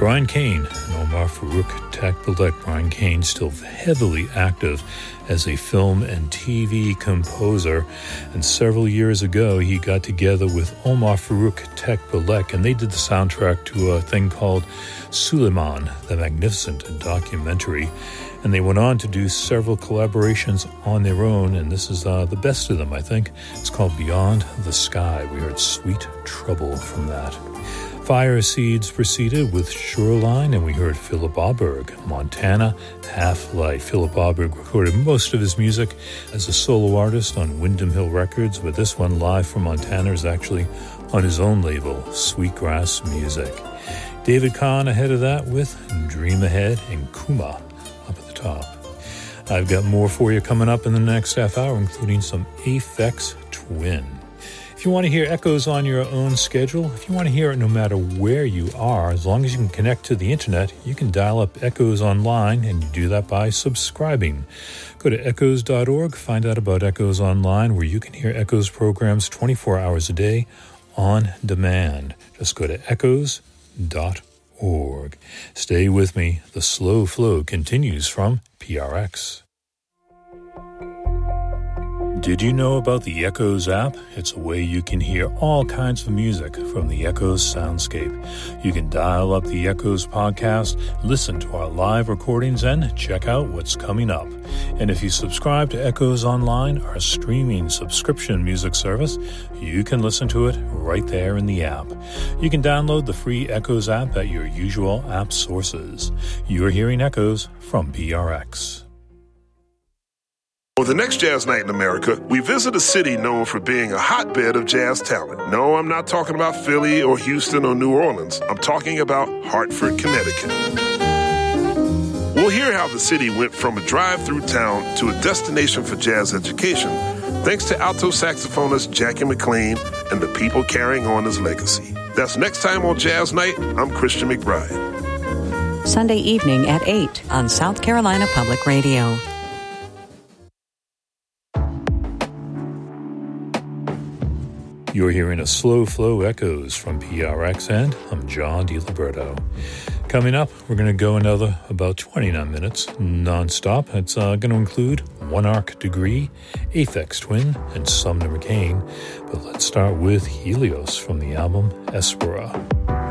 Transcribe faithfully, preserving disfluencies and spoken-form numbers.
Brian Cain and Omar Farouk Takbalek. Brian Cain still heavily active as a film and T V composer, and several years ago he got together with Omar Farouk Takbalek and they did the soundtrack to a thing called Suleiman the Magnificent, a documentary, and they went on to do several collaborations on their own, and this is uh, the best of them, I think. It's called Beyond the Sky. We heard Sweet Trouble from that. Fire Seeds proceeded with Shoreline, and we heard Philip Auberg, Montana, Half-Life. Philip Auberg recorded most of his music as a solo artist on Windham Hill Records, but this one, Live from Montana, is actually on his own label, Sweetgrass Music. David Kahn ahead of that with Dream Ahead and Kuma up at the top. I've got more for you coming up in the next half hour, including some Aphex Twin. If you want to hear Echoes on your own schedule, if you want to hear it no matter where you are, as long as you can connect to the internet, you can dial up Echoes Online, and you do that by subscribing. Go to echoes dot org, find out about Echoes Online, where you can hear Echoes programs twenty-four hours a day on demand. Just go to echoes dot org. Stay with me. The Slow Flow continues from P R X. Did you know about the Echoes app? It's a way you can hear all kinds of music from the Echoes soundscape. You can dial up the Echoes podcast, listen to our live recordings, and check out what's coming up. And if you subscribe to Echoes Online, our streaming subscription music service, you can listen to it right there in the app. You can download the free Echoes app at your usual app sources. You're hearing Echoes from P R X. For the next Jazz Night in America, we visit a city known for being a hotbed of jazz talent. No, I'm not talking about Philly or Houston or New Orleans. I'm talking about Hartford, Connecticut. We'll hear how the city went from a drive-through town to a destination for jazz education, thanks to alto saxophonist Jackie McLean and the people carrying on his legacy. That's next time on Jazz Night. I'm Christian McBride. Sunday evening at eight on South Carolina Public Radio. You're hearing a Slow Flow Echoes from P R X, and I'm John DiLiberto. Coming up, we're going to go another about twenty-nine minutes non-stop. It's uh, going to include One Arc Degree, Aphex Twin, and Sumner McCain. But let's start with Helios from the album Espera.